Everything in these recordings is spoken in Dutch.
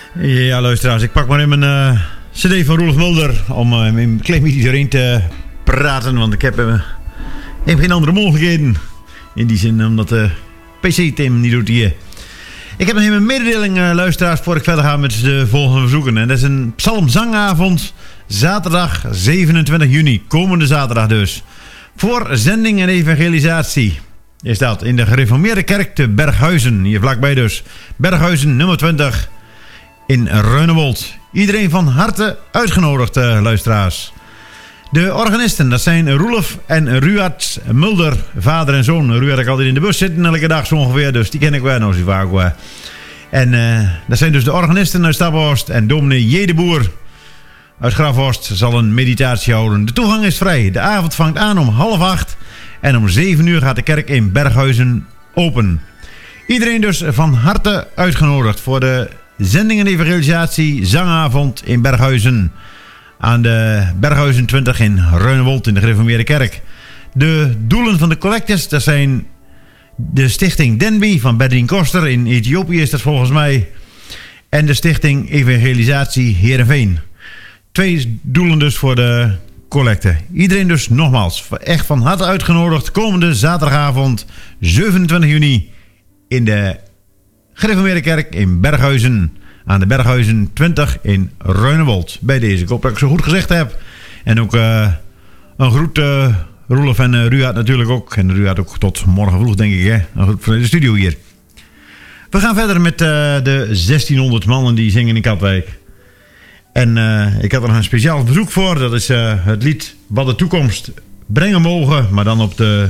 Ja, luisteraars, ik pak maar in mijn cd van Roelof Mulder om een klein beetje doorheen te praten, want ik heb geen andere mogelijkheden. In die zin, omdat de PC-team niet doet hier. Ik heb nog even een mededeling, luisteraars, voor ik verder ga met de volgende verzoeken. En dat is een psalmzangavond, zaterdag 27 juni, komende zaterdag dus. Voor zending en evangelisatie is dat in de gereformeerde kerk te Berghuizen, hier vlakbij dus. Berghuizen, nummer 20, in Ruinewold. Iedereen van harte uitgenodigd, luisteraars. De organisten, dat zijn Roelof en Ruud Mulder, vader en zoon. Ruud had ik altijd in de bus zitten, elke dag zo ongeveer, dus die ken ik wel, nou zo vaak wel. En dat zijn dus de organisten uit Staphorst en dominee Jedeboer uit Grafhorst zal een meditatie houden. De toegang is vrij. De avond vangt aan om 7:30 en om 7 uur gaat de kerk in Berghuizen open. Iedereen dus van harte uitgenodigd voor de zending en evangelisatie zangavond in Berghuizen. Aan de Berghuizen 20 in Ruinewold in de gereformeerde kerk. De doelen van de collectes, dat zijn de stichting Denby van Bedrin Koster in Ethiopië is dat volgens mij. En de stichting Evangelisatie Heerenveen. 2 doelen dus voor de collecte. Iedereen dus nogmaals echt van harte uitgenodigd. Komende zaterdagavond 27 juni in de gereformeerde kerk in Berghuizen. Aan de Berghuizen 20 in Ruinewold. Bij deze. Ik hoop dat ik zo goed gezegd heb. En ook een groet Roelof en Ruud natuurlijk ook. En Ruud ook tot morgen vroeg denk ik. Hè? Een groet vanuit de studio hier. We gaan verder met de 1600 mannen die zingen in Katwijk. En ik had er nog een speciaal verzoek voor. Dat is het lied Wat de toekomst brengen mogen. Maar dan op de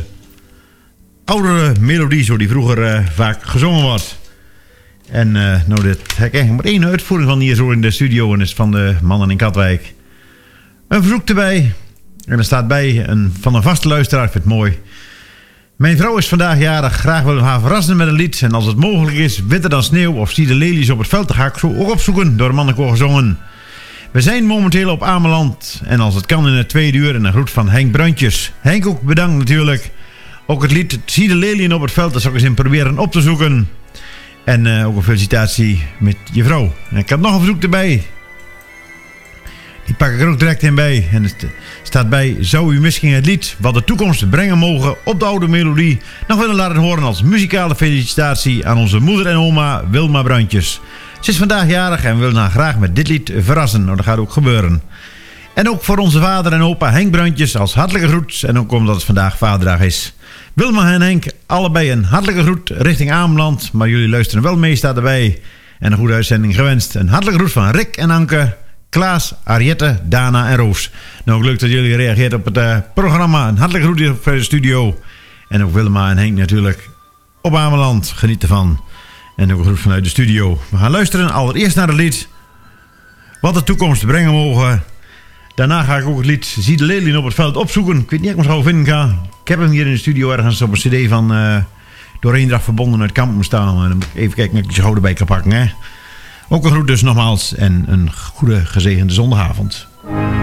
oudere melodie. Zo die vroeger vaak gezongen wordt. En nou, dit heb ik eigenlijk maar 1 uitvoering van hier zo in de studio. En is van de mannen in Katwijk. Een verzoek erbij. En er staat bij van een vaste luisteraar. Ik vind het mooi. Mijn vrouw is vandaag jarig. Graag wil ik haar verrassen met een lied. En als het mogelijk is, witter dan sneeuw of zie de lelies op het veld. Dan ga ik zo ook opzoeken. Door de mannenkoor gezongen. We zijn momenteel op Ameland. En als het kan in het 2 uur. En een groet van Henk Bruintjes. Henk ook bedankt natuurlijk. Ook het lied Zie de lelien op het veld. Dat zal ik eens in proberen op te zoeken. En ook een felicitatie met je vrouw. En ik had nog een verzoek erbij. Die pak ik er ook direct in bij. En het staat bij: zou u misschien het lied Wat de toekomst brengen mogen op de oude melodie nog willen laten horen als muzikale felicitatie aan onze moeder en oma Wilma Bruintjes. Ze is vandaag jarig en we willen haar graag met dit lied verrassen. Nou, dat gaat ook gebeuren. En ook voor onze vader en opa Henk Bruintjes als hartelijke groet. En ook omdat het vandaag vaderdag is. Wilma en Henk, allebei een hartelijke groet richting Ameland. Maar jullie luisteren wel mee, staat erbij. En een goede uitzending gewenst. Een hartelijke groet van Rick en Anke, Klaas, Ariette, Dana en Roos. Nou, leuk dat jullie reageert op het programma. Een hartelijke groet hier vanuit de studio. En ook Wilma en Henk natuurlijk op Ameland. Geniet ervan. En ook een groet vanuit de studio. We gaan luisteren allereerst naar het lied Wat de toekomst brengen mogen. Daarna ga ik ook het lied Zie de lelien op het veld opzoeken. Ik weet niet of ik hem zo vinden kan. Ik heb hem hier in de studio ergens op een cd van Door Eendracht Verbonden uit Kampen staan. Dan moet ik even kijken of ik die gouden bij kan pakken. Hè. Ook een groet dus nogmaals en een goede gezegende zondagavond.